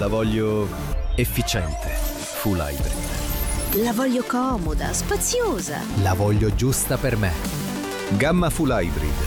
La voglio efficiente, full hybrid. La voglio comoda, spaziosa. La voglio giusta per me. Gamma full hybrid